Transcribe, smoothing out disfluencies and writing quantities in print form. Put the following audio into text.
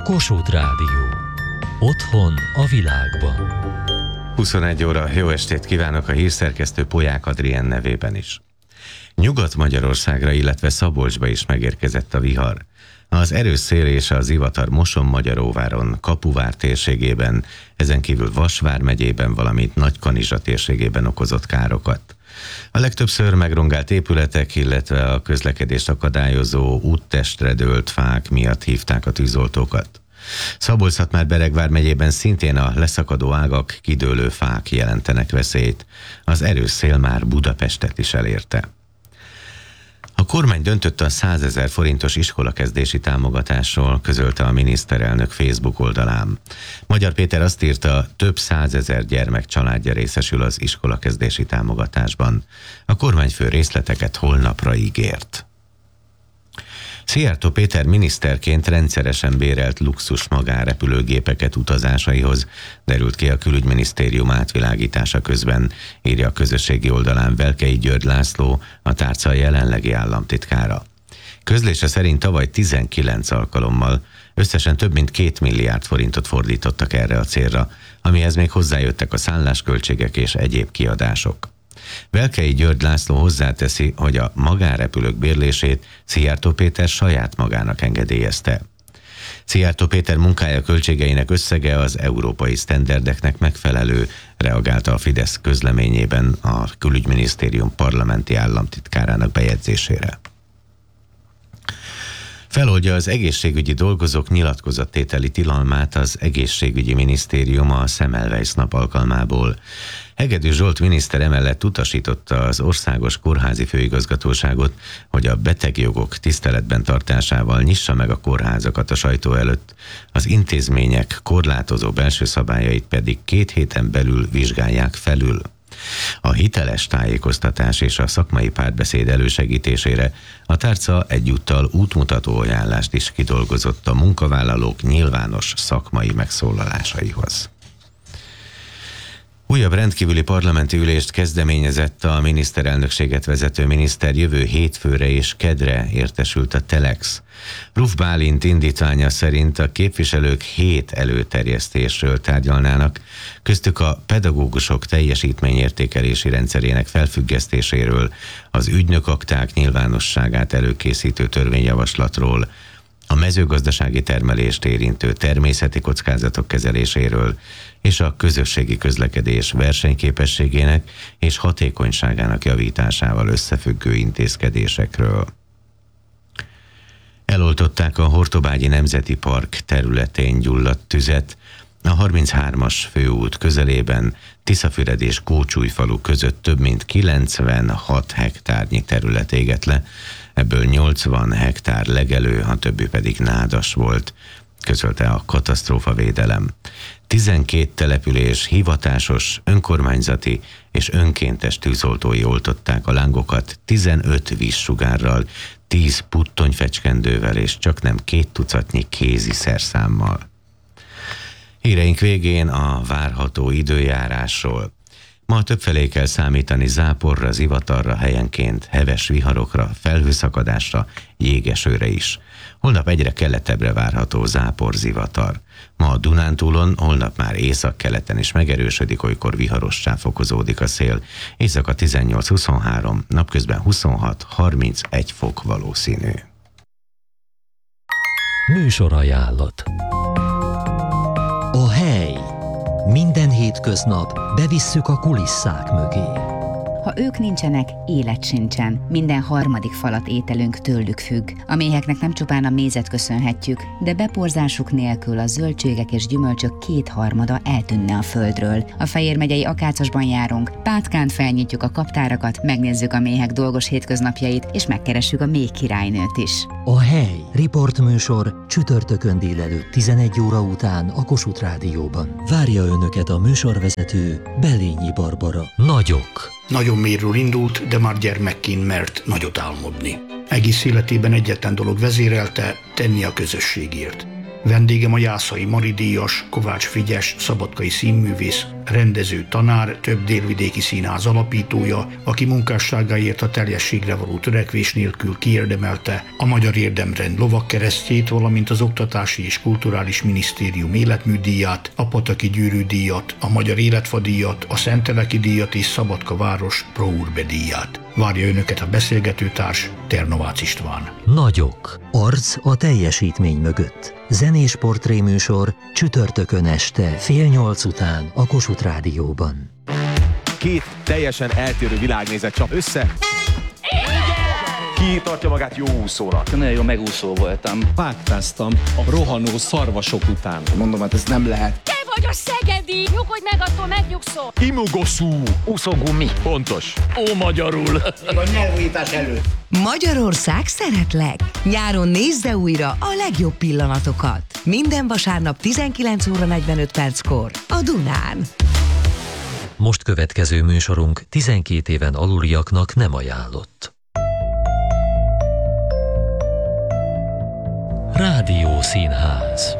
Kossuth Rádió. Otthon a világban. 21 óra, jó estét kívánok a hírszerkesztő Polyák Adrien nevében is. Nyugat-Magyarországra, illetve Szabolcsba is megérkezett a vihar. Az erős szél és a zivatar Moson-Magyaróváron, Kapuvár térségében, ezen kívül Vas vármegyében, valamint Nagykanizsa térségében okozott károkat. A legtöbbször megrongált épületek, illetve a közlekedést akadályozó úttestre dőlt fák miatt hívták a tűzoltókat. Szabolcs-Szatmár-Bereg vármegyében szintén a leszakadó ágak, kidőlő fák jelentenek veszélyt. Az erős szél már Budapestet is elérte. A kormány döntött a 100 000 forintos iskolakezdési támogatásról, közölte a miniszterelnök Facebook oldalán. Magyar Péter azt írta, több 100 000 gyermek családja részesül az iskolakezdési támogatásban. A kormányfő részleteket holnapra ígért. Szijjártó Péter miniszterként rendszeresen bérelt luxus magánrepülőgépeket utazásaihoz, derült ki a Külügyminisztérium átvilágítása közben, írja a közösségi oldalán Velkei György László, a tárca jelenlegi államtitkára. Közlése szerint tavaly 19 alkalommal összesen több mint 2 milliárd forintot fordítottak erre a célra, amihez még hozzájöttek a szállásköltségek és egyéb kiadások. Velkei György László hozzáteszi, hogy a magánrepülők bérlését Szijjártó Péter saját magának engedélyezte. Szijjártó Péter munkája költségeinek összege az európai sztenderdeknek megfelelő, reagálta a Fidesz közleményében a Külügyminisztérium parlamenti államtitkárának bejegyzésére. Feloldja az egészségügyi dolgozók nyilatkozattételi tilalmát az egészségügyi minisztérium a Semmelweis nap alkalmából. Hegedű Zsolt miniszter emellett utasította az Országos Kórházi Főigazgatóságot, hogy a betegjogok tiszteletben tartásával nyissa meg a kórházakat a sajtó előtt, az intézmények korlátozó belső szabályait pedig 2 héten belül vizsgálják felül. A hiteles tájékoztatás és a szakmai párbeszéd elősegítésére a tárca egyúttal útmutató ajánlást is kidolgozott a munkavállalók nyilvános szakmai megszólalásaihoz. Újabb rendkívüli parlamenti ülést kezdeményezett a miniszterelnökséget vezető miniszter, jövő hétfőre és kedre értesült a Telex. Ruf Bálint indítványa szerint a képviselők 7 előterjesztésről tárgyalnának, köztük a pedagógusok teljesítményértékelési rendszerének felfüggesztéséről, az ügynökakták nyilvánosságát előkészítő törvényjavaslatról, a mezőgazdasági termelést érintő természeti kockázatok kezeléséről és a közösségi közlekedés versenyképességének és hatékonyságának javításával összefüggő intézkedésekről. Eloltották a Hortobágyi Nemzeti Park területén gyulladt tüzet, a 33-as főút közelében Tiszafüred és Kócsújfalu között több mint 96 hektárnyi terület égett le, ebből 80 hektár legelő, a többi pedig nádas volt, közölte a katasztrófavédelem. 12 település hivatásos, önkormányzati és önkéntes tűzoltói oltották a lángokat 15 vízsugárral, 10 puttonyfecskendővel és csaknem 2 tucatnyi kézi szerszámmal. Híreink végén a várható időjárásról. Ma többfelé kell számítani záporra, zivatarra, helyenként heves viharokra, felhőszakadásra, jégesőre is. Holnap egyre keletebbre várható zápor, zivatar. Ma a Dunántúlon, holnap már északkeleten is megerősödik, olykor viharossá fokozódik a szél. Éjszaka 18-23, napközben 26-31 fok valószínű. Műsorajánlat. A hely. Minden hétköznap bevisszük a kulisszák mögé. Ha ők nincsenek, élet sincsen. Minden harmadik falat ételünk tőlük függ. A méheknek nem csupán a mézet köszönhetjük, de beporzásuk nélkül a zöldségek és gyümölcsök 2/3 eltűnne a földről. A Fejér megyei Akácosban járunk, Pátkán felnyitjuk a kaptárakat, megnézzük a méhek dolgos hétköznapjait, és megkeressük a méh királynőt is. A hely. Riportműsor csütörtökön délelőtt 11 óra után a Kossuth Rádióban. Várja önöket a műsorvezető Belényi Barbara. Nagyok. Nagyon mélyről indult, de már gyermekként mert nagyot álmodni. Egész életében egyetlen dolog vezérelte, tenni a közösségért. Vendégem a Jászai Mari díjas, Kovács Frigyes, szabadkai színművész, rendező, tanár, több délvidéki színház alapítója, aki munkásságáért a teljességre való törekvés nélkül kiérdemelte a Magyar Érdemrend lovagkeresztjét, valamint az Oktatási és Kulturális Minisztérium életműdíját, a Pataki Gyűrűdíjat, a Magyar Életfadíjat, a Szenteleki díjat és Szabadka város Pro Urbe díját. Várja önöket a beszélgetőtárs, Ternovácz István. Nagyok. Arc a teljesítmény mögött. Zenés portréműsor csütörtökön este 7:30 után a Kossuth Rádióban. Két teljesen eltérő világnézet csap össze. Ki tartja magát jó úszónak? Nagyon jó megúszó voltam. Páttáztam a rohanó szarvasok után. Mondom, hát ez nem lehet. Te vagy a szegedi! Nyugodj meg, attól megnyugszol! Imogoszú. Úszógumi. Pontos. Ó, magyarul! A nyelvújítás előtt. Magyarország szeretlek! Nyáron nézze újra a legjobb pillanatokat. Minden vasárnap 19:45 a Dunán. Most következő műsorunk 12 éven aluliaknak nem ajánlott. Rádió Színház.